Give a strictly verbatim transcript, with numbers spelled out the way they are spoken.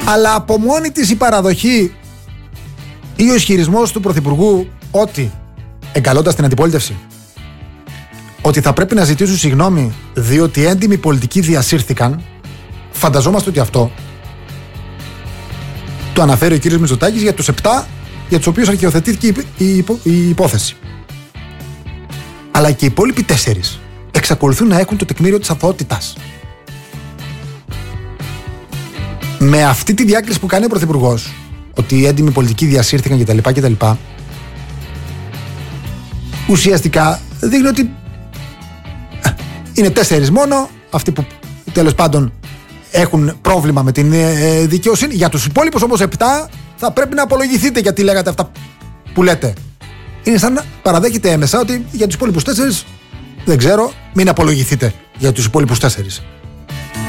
Αλλά από μόνη της η παραδοχή ή ο ισχυρισμός του Πρωθυπουργού ότι, εγκαλώντας την αντιπολίτευση, ότι θα πρέπει να ζητήσουν συγγνώμη διότι έντιμοι πολιτικοί διασύρθηκαν, φανταζόμαστε ότι αυτό το αναφέρει ο κύριος Μητσοτάκης για τους επτά για τους οποίους αρχιοθετήθηκε η, υπο, η υπόθεση. Αλλά και οι υπόλοιποι τέσσερις εξακολουθούν να έχουν το τεκμήριο της αθωότητας. Με αυτή τη διάκριση που κάνει ο Πρωθυπουργός, ότι οι έντιμοι πολιτικοί διασύρθηκαν κτλ. κτλ. Ουσιαστικά δείχνει ότι είναι τέσσερις μόνο αυτοί που τέλος πάντων έχουν πρόβλημα με την ε, δικαιοσύνη. Για τους υπόλοιπους όμως επτά θα πρέπει να απολογηθείτε γιατί λέγατε αυτά που λέτε. Είναι σαν να παραδέχεται έμεσα ότι για τους υπόλοιπους τέσσερις δεν ξέρω, μην απολογηθείτε για τους υπόλοιπους τέσσερις.